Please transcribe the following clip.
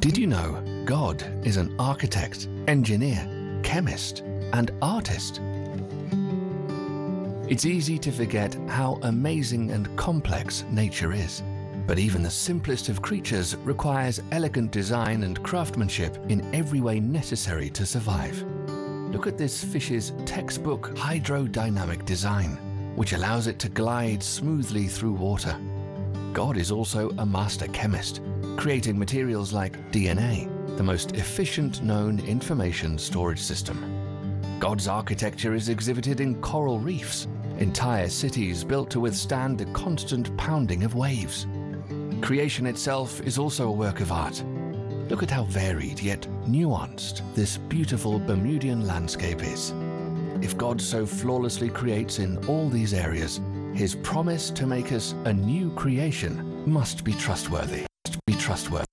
Did you know God is an architect, engineer, chemist, and artist? It's easy to forget how amazing and complex nature is. But even the simplest of creatures requires elegant design and craftsmanship in every way necessary to survive. Look at this fish's textbook hydrodynamic design, which allows it to glide smoothly through water. God is also a master chemist, creating materials like DNA, the most efficient known information storage system. God's architecture is exhibited in coral reefs, entire cities built to withstand the constant pounding of waves. Creation itself is also a work of art. Look at how varied yet nuanced this beautiful Bermudian landscape is. If God so flawlessly creates in all these areas, His promise to make us a new creation must be trustworthy.